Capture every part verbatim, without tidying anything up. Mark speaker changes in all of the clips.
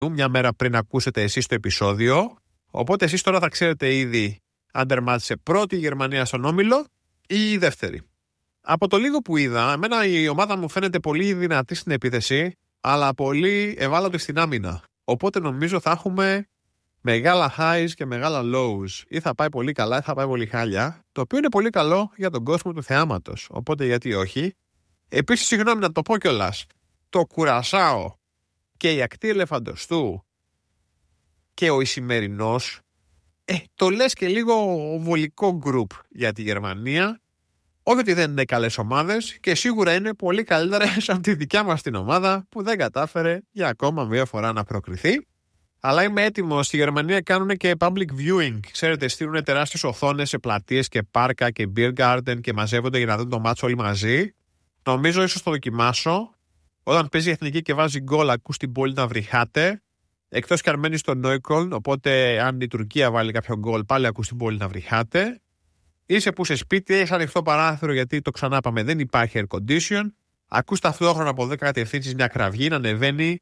Speaker 1: μια μέρα πριν ακούσετε εσείς το επεισόδιο. Οπότε εσείς τώρα θα ξέρετε ήδη αν τερμάτισε πρώτη η Γερμανία στον όμιλο ή η δεύτερη. Από το λίγο που είδα, εμένα η ομάδα μου φαίνεται πολύ δυνατή στην επίθεση, αλλά πολύ ευάλωτη στην άμυνα. Οπότε νομίζω θα έχουμε μεγάλα highs και μεγάλα lows. Ή θα πάει πολύ καλά ή θα πάει πολύ χάλια. Το οποίο είναι πολύ καλό για τον κόσμο του θεάματος. Οπότε γιατί όχι. Επίσης, συγγνώμη να το πω κιόλας, το Κουρασάο και η ακτή Ελεφαντοστού και ο Ισημερινός, ε, το λες και λίγο βολικό γκρουπ για τη Γερμανία. Όχι ότι δεν είναι καλές ομάδες και σίγουρα είναι πολύ καλύτερες από τη δικιά μας την ομάδα που δεν κατάφερε για ακόμα μία φορά να προκριθεί. Αλλά είμαι έτοιμος. Στη Γερμανία κάνουν και public viewing. Ξέρετε, στείλουν τεράστιες οθόνες σε πλατείες και πάρκα και beer garden και μαζεύονται για να δουν το μάτσο όλοι μαζί. Νομίζω ίσως το δοκιμάσω. Όταν παίζει η εθνική και βάζει γκολ, ακούς την πόλη να βρυχάτε. Εκτός και αν μένει στο Νόικολν, οπότε αν η Τουρκία βάλει κάποιο γκολ, πάλι ακούς την πόλη να βρυχάτε. Είσαι που σε σπίτι, έχεις ανοιχτό παράθυρο γιατί το ξανά είπαμε, δεν υπάρχει air condition. Ακούς ταυτόχρονα από δέκα κατευθύνσεις μια κραυγή να ανεβαίνει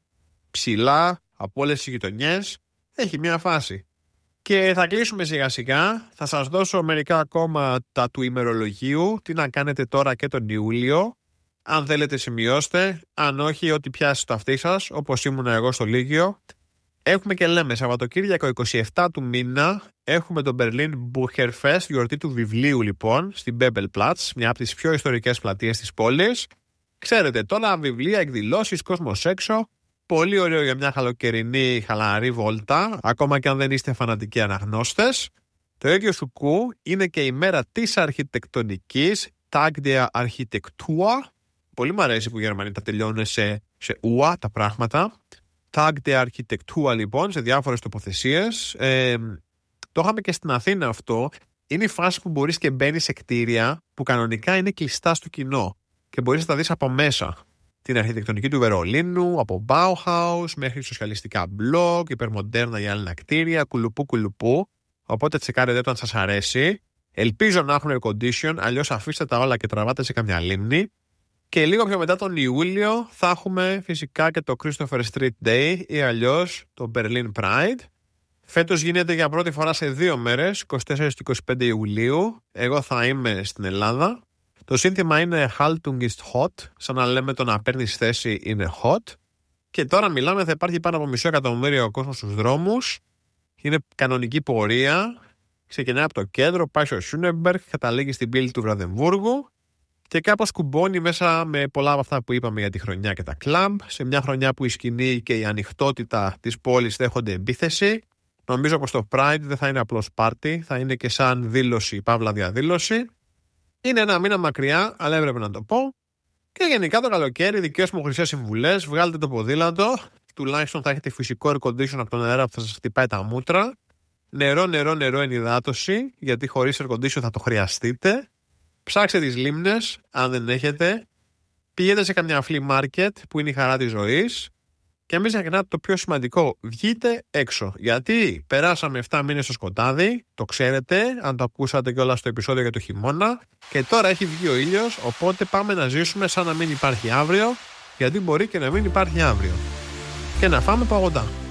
Speaker 1: ψηλά από όλες τις γειτονιές. Έχει μια φάση. Και θα κλείσουμε σιγά σιγά. Θα σας δώσω μερικά ακόμα τα του ημερολογίου. Τι να κάνετε τώρα και τον Ιούλιο. Αν θέλετε σημειώστε. Αν όχι, ό,τι πιάσει το αυτί σας, όπως ήμουν εγώ στο Λύκειο. Έχουμε και λέμε Σαββατοκύριακο είκοσι επτά του μήνα. Έχουμε το Berlin Bucherfest, γιορτή του βιβλίου λοιπόν, στην Bebelplatz, μια από τις πιο ιστορικές πλατείες της πόλης. Ξέρετε, τώρα βιβλία, εκδηλώσεις, κόσμος έξω. Πολύ ωραίο για μια καλοκαιρινή χαλαρή βόλτα, ακόμα και αν δεν είστε φανατικοί αναγνώστες. Το ίδιο σου κου είναι και η μέρα της αρχιτεκτονικής, Tag der Architektur. Πολύ μου αρέσει που οι Γερμανοί τα τελειώνουν σε, σε ουα τα πράγματα. Tag der Architektur λοιπόν, σε διάφορες τοποθεσίες. Ε, το είχαμε και στην Αθήνα αυτό. Είναι η φάση που μπορείς και μπαίνεις σε κτίρια που κανονικά είναι κλειστά στο κοινό και μπορείς να τα δεις από μέσα. Την αρχιτεκτονική του Βερολίνου, από Bauhaus μέχρι σοσιαλιστικά μπλοκ, υπερμοντέρνα για άλλα κτίρια, κουλουπού κουλουπού. Οπότε τσεκάρετε το αν σας αρέσει. Ελπίζω να έχουν air condition, αλλιώς αφήστε τα όλα και τραβάτε σε καμιά λίμνη. Και λίγο πιο μετά τον Ιούλιο θα έχουμε φυσικά και το Christopher Street Day ή αλλιώς το Berlin Pride. Φέτος γίνεται για πρώτη φορά σε δύο μέρες, είκοσι τέσσερα και είκοσι πέντε Ιουλίου. Εγώ θα είμαι στην Ελλάδα. Το σύνθημα είναι Haltung ist hot, σαν να λέμε το να παίρνεις θέση είναι hot. Και τώρα μιλάμε, θα υπάρχει πάνω από μισό εκατομμύριο ο κόσμος στους δρόμους. Είναι κανονική πορεία. Ξεκινάει από το κέντρο, πάει στο Σούνεμπεργκ, καταλήγει στην πύλη του Βραδεμβούργου και κάπως κουμπώνει μέσα με πολλά από αυτά που είπαμε για τη χρονιά και τα κλαμπ. Σε μια χρονιά που η σκηνή και η ανοιχτότητα της πόλης δέχονται επίθεση. Νομίζω πως το Pride δεν θα είναι απλώς πάρτι, θα είναι και σαν δήλωση, παύλα διαδήλωση. Είναι ένα μήνα μακριά, αλλά έπρεπε να το πω. Και γενικά το καλοκαίρι, δικές μου χρυσές συμβουλές, βγάλτε το ποδήλατο. Τουλάχιστον θα έχετε φυσικό air condition από τον αέρα που θα σας χτυπάει τα μούτρα. Νερό, νερό, νερό, ενυδάτωση, γιατί χωρίς air condition θα το χρειαστείτε. Ψάξτε τις λίμνες, αν δεν έχετε. Πηγαίνετε σε καμιά flea market που είναι η χαρά της ζωής. Και μην ξεχνάτε το πιο σημαντικό, βγείτε έξω. Γιατί περάσαμε επτά μήνες στο σκοτάδι, το ξέρετε, αν το ακούσατε και όλα στο επεισόδιο για το χειμώνα. Και τώρα έχει βγει ο ήλιος, οπότε πάμε να ζήσουμε σαν να μην υπάρχει αύριο, γιατί μπορεί και να μην υπάρχει αύριο. Και να φάμε παγωτά.